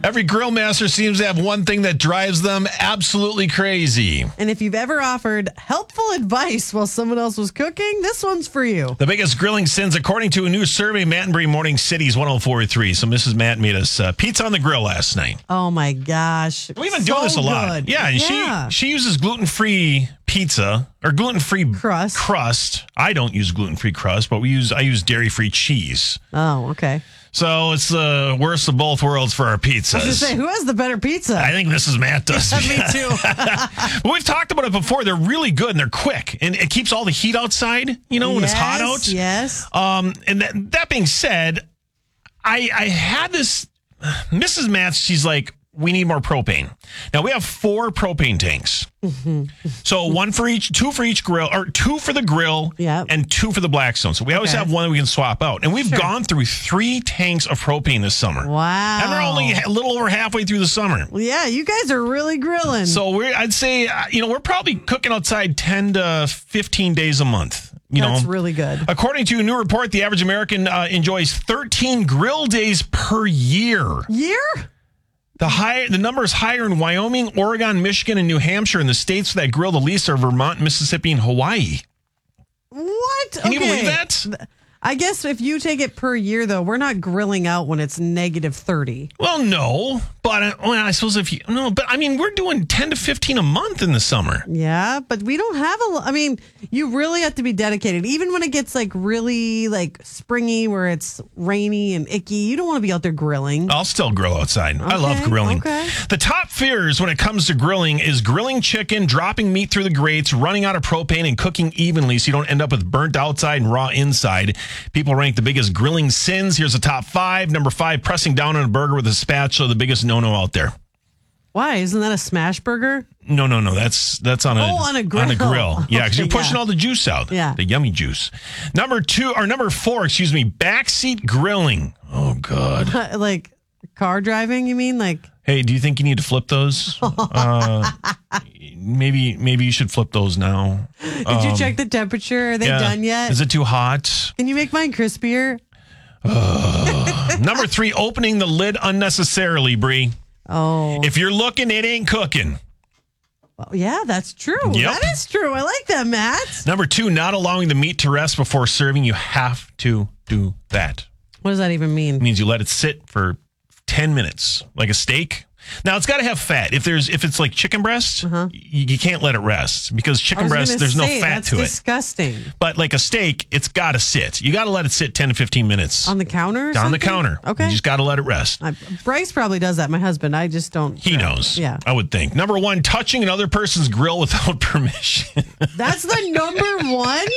Every grill master seems to have one thing that drives them absolutely crazy. And if you've ever offered helpful advice while someone else was cooking, this one's for you. The biggest grilling sins, according to a new survey, Matt and Bree Morning City's 104.3. So Mrs. Matt made us pizza on the grill last night. Oh, my gosh. We've been doing this a lot. Good. Yeah, and she uses gluten-free pizza or gluten-free crust. I don't use gluten-free crust, but I use dairy-free cheese. Oh, okay. So it's the worst of both worlds for our pizzas. I was just saying, who has the better pizza? I think Mrs. Matt does. Me too. But we've talked about it before. They're really good and they're quick. And it keeps all the heat outside, when it's hot out. Yes. And that being said, I had this, Mrs. Matt, she's like, we need more propane. Now we have 4 propane tanks. Mm-hmm. So 1 for each, 2 for each grill, or 2 for the grill, and 2 for the Blackstone. So we always have one that we can swap out. And we've gone through 3 tanks of propane this summer. Wow. And we're only a little over halfway through the summer. Well, yeah, you guys are really grilling. So I'd say, we're probably cooking outside 10 to 15 days a month. That's really good. According to a new report, the average American enjoys 13 grill days per year. The number is higher in Wyoming, Oregon, Michigan, and New Hampshire. And the states that grill the least are Vermont, Mississippi, and Hawaii. What? Can you believe that? I guess if you take it per year, though, we're not grilling out when it's negative 30. Well, no. But I suppose we're doing 10 to 15 a month in the summer. Yeah, but we don't have you really have to be dedicated. Even when it gets really springy where it's rainy and icky, you don't want to be out there grilling. I'll still grill outside. I love grilling. Okay. The top fears when it comes to grilling is grilling chicken, dropping meat through the grates, running out of propane, and cooking evenly so you don't end up with burnt outside and raw inside. People rank the biggest grilling sins. Here's the top 5. Number 5, pressing down on a burger with a spatula, the biggest no-no out there. Why? Isn't that a smash burger? No. That's on a grill. On a grill. Yeah, because you're pushing all the juice out. Yeah. The yummy juice. Number 4, backseat grilling. Oh, God. Like car driving, you mean? Hey, do you think you need to flip those? Maybe you should flip those now. Did you check the temperature? Are they done yet? Is it too hot? Can you make mine crispier? Number 3, opening the lid unnecessarily, Bree. Oh. If you're looking, it ain't cooking. Well, yeah, that's true. Yep. That is true. I like that, Matt. Number 2, not allowing the meat to rest before serving. You have to do that. What does that even mean? It means you let it sit for 10 minutes, like a steak. Now, it's got to have fat. If it's like chicken breast, you can't let it rest because chicken breast, there's no fat to it. That's disgusting. But like a steak, it's got to sit. You got to let it sit 10 to 15 minutes. On the counter? On the counter. Okay. You just got to let it rest. Bryce probably does that. My husband, I just don't. He knows. Yeah. I would think. Number 1, touching another person's grill without permission. That's the number 1?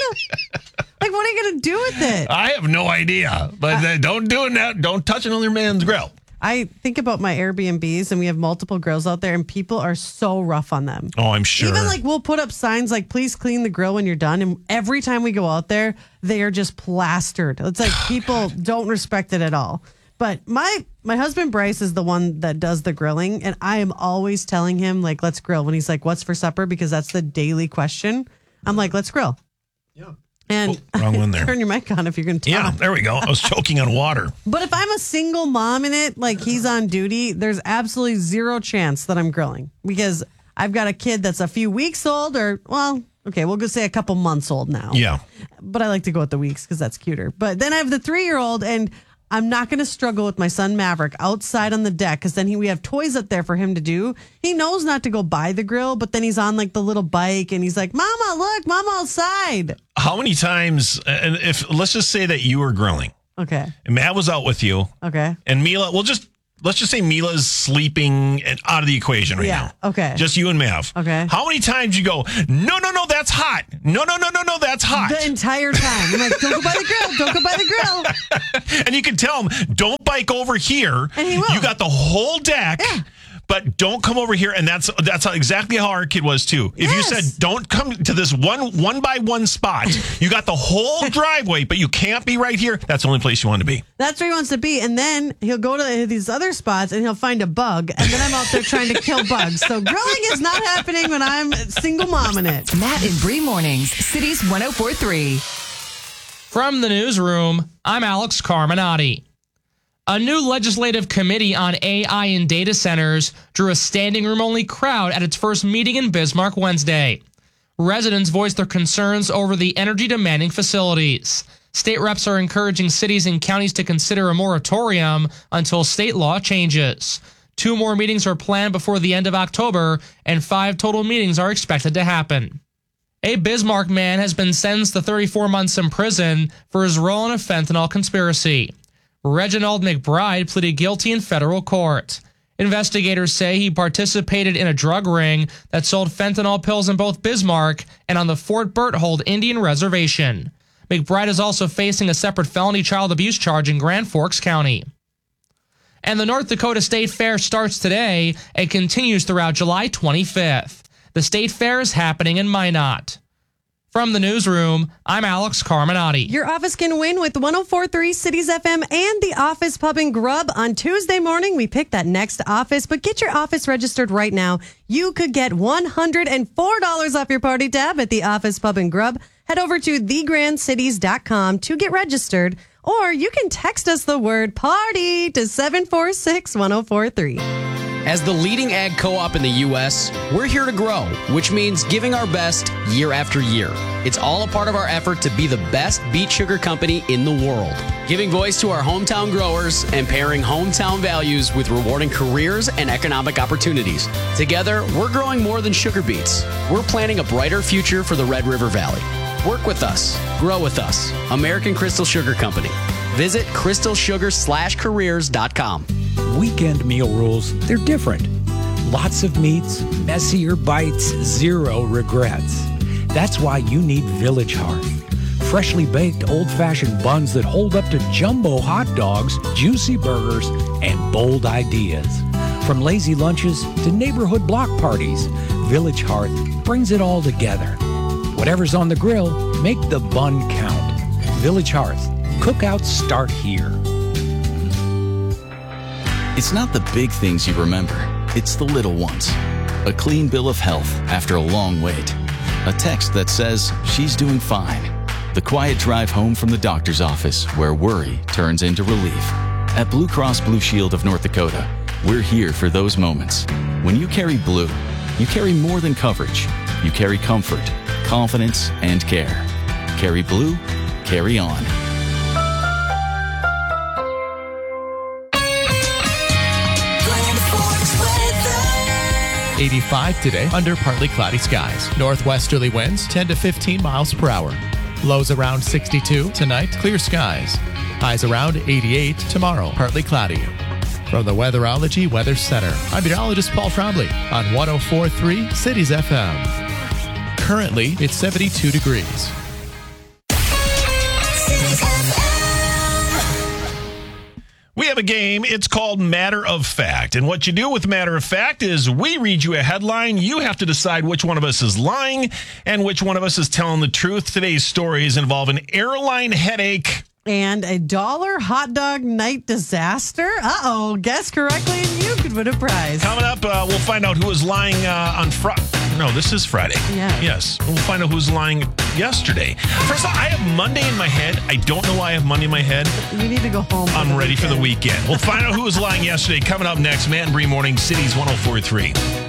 What are you going to do with it? I have no idea. But don't do it now. Don't touch another man's grill. I think about my Airbnbs and we have multiple grills out there and people are so rough on them. Oh, I'm sure. Even we'll put up signs like, please clean the grill when you're done. And every time we go out there, they are just plastered. It's like people don't respect it at all. But my husband, Bryce, is the one that does the grilling. And I am always telling him, let's grill. When he's like, what's for supper? Because that's the daily question. I'm like, let's grill. Yeah. And wrong one there. Turn your mic on if you're going to talk. Yeah, there we go. I was choking on water. But if I'm a single mom in it, he's on duty, there's absolutely zero chance that I'm grilling because I've got a kid that's a few weeks old we'll go say a couple months old now. Yeah. But I like to go with the weeks because that's cuter. But then I have the 3-year-old and I'm not going to struggle with my son Maverick outside on the deck because then we have toys up there for him to do. He knows not to go by the grill, but then he's on the little bike and he's like, Mama, look, Mama outside. How many times, and let's just say that you were grilling. Okay. And Matt was out with you. Okay. And Mila, let's just say Mila's sleeping and out of the equation right now. Okay. Just you and Mav. Okay. How many times you go, no, that's hot. No, that's hot. The entire time. I'm like, don't go by the grill. Don't go by the grill. And you can tell him, don't bike over here. And he will. You got the whole deck. Yeah. But don't come over here, and that's exactly how our kid was too. If you said don't come to this one by one spot, you got the whole driveway, but you can't be right here. That's the only place you want to be. That's where he wants to be, and then he'll go to these other spots and he'll find a bug, and then I'm out there trying to kill bugs. So grilling is not happening when I'm single mom in it. Matt and Bree Mornings, Cities 104.3. From the newsroom, I'm Alex Carminati. A new legislative committee on AI and data centers drew a standing room only crowd at its first meeting in Bismarck Wednesday. Residents voiced their concerns over the energy demanding facilities. State reps are encouraging cities and counties to consider a moratorium until state law changes. 2 more meetings are planned before the end of October, and 5 total meetings are expected to happen. A Bismarck man has been sentenced to 34 months in prison for his role in a fentanyl conspiracy. Reginald McBride pleaded guilty in federal court. Investigators say he participated in a drug ring that sold fentanyl pills in both Bismarck and on the Fort Berthold Indian Reservation. McBride is also facing a separate felony child abuse charge in Grand Forks County. And the North Dakota State Fair starts today and continues throughout July 25th. The State Fair is happening in Minot. From the newsroom, I'm Alex Carminati. Your office can win with 104.3 Cities FM and the Office Pub and Grub. On Tuesday morning, we pick that next office, but get your office registered right now. You could get $104 off your party tab at the Office Pub and Grub. Head over to thegrandcities.com to get registered, or you can text us the word party to 746-1043. As the leading ag co-op in the U.S., we're here to grow, which means giving our best year after year. It's all a part of our effort to be the best beet sugar company in the world. Giving voice to our hometown growers and pairing hometown values with rewarding careers and economic opportunities. Together, we're growing more than sugar beets. We're planning a brighter future for the Red River Valley. Work with us. Grow with us. American Crystal Sugar Company. Visit crystalsugar/careers.com. Weekend meal rules, they're different. Lots of meats, messier bites, 0 regrets. That's why you need Village Hearth. Freshly baked old-fashioned buns that hold up to jumbo hot dogs, juicy burgers, and bold ideas. From lazy lunches to neighborhood block parties, Village Hearth brings it all together. Whatever's on the grill, make the bun count. Village Hearth. Cookouts start here. It's not the big things you remember. It's the little ones. A clean bill of health after a long wait. A text that says she's doing fine. The quiet drive home from the doctor's office where worry turns into relief. At Blue Cross Blue Shield of North Dakota, we're here for those moments. When you carry blue, you carry more than coverage. You carry comfort, confidence, and care. Carry blue, carry on. 85 today under partly cloudy skies. Northwesterly winds 10 to 15 miles per hour. Lows around 62 tonight, clear skies. Highs around 88 tomorrow, partly cloudy. From the Weatherology Weather Center, I'm meteorologist Paul Trombley on 104.3 Cities FM. Currently, it's 72 degrees. We have a game. It's called Matter of Fact. And what you do with Matter of Fact is we read you a headline. You have to decide which one of us is lying and which one of us is telling the truth. Today's stories involve an airline headache and a $1 hot dog night disaster. Uh-oh. Guess correctly and you could win a prize. Coming up, we'll find out who was lying on Friday. No, this is Friday. Yeah. Yes. We'll find out who's lying yesterday. First of all, I have Monday in my head. I don't know why I have Monday in my head. You need to go home. I'm ready for the weekend. We'll find out who was lying yesterday. Coming up next, Matt and Bree Morning, Cities 104.3.